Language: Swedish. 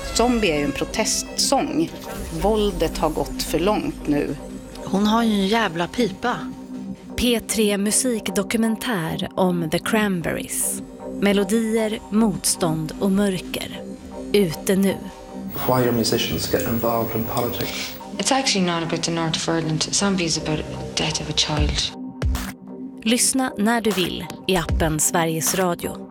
Zombie är ju en protestsång. Våldet har gått för långt nu. Hon har ju en jävla pipa. P3 musikdokumentär om The Cranberries. Melodier, motstånd och mörker. Ute nu. Why do musicians get involved in politics? It's actually not about the north of Ireland. Zombie is about the death of a child. Lyssna när du vill i appen Sveriges Radio.